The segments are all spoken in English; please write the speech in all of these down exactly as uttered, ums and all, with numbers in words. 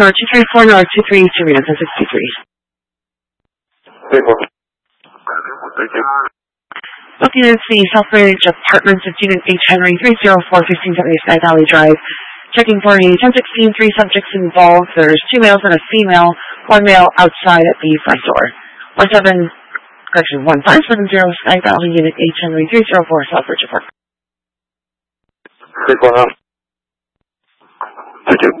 North two three four North two three two Reno ten sixty-three. Thank you. Looking at the Southbridge Apartments at Unit H Henry three zero four fifteen seventy Sky Valley Drive. Checking for a ten sixteen, three subjects involved. There's two males and a female. One male outside at the front door. One seven, correction, one five seven zero Sky Valley Unit H Henry three zero four Southbridge Apartments. Thank you. Thank you.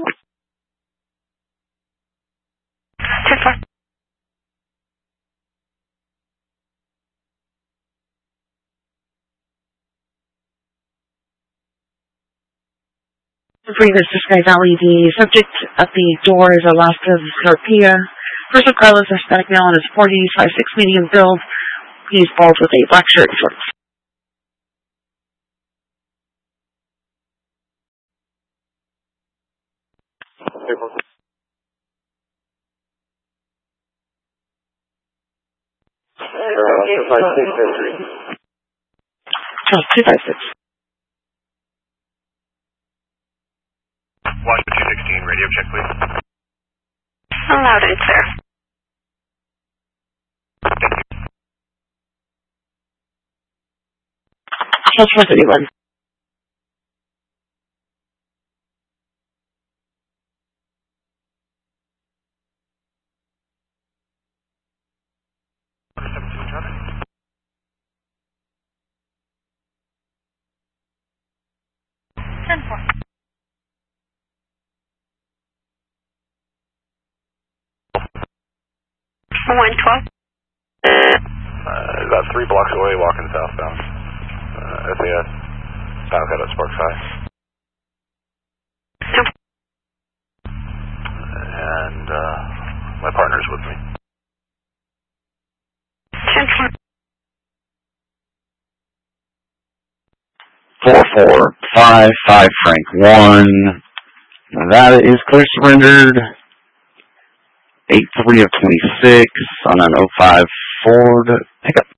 Previous to Sky Valley, the subject at the door is Alaska Scarpia. Person Carlos Hispanic male in his forties, five six medium build. He's bald with a black shirt and shorts. two five six entry. Oh, two five six. Washington two sixteen, radio check, please. Loud and clear. Thank you. House four thirty-one. ten four. one twelve. Uh, about three blocks away, walking southbound. Uh, S A S. South out at Sparks High. And, uh, my partner's with me. ten four. Four four five five Frank one. That is clear surrendered. Eight three of twenty six on an oh five Ford pickup.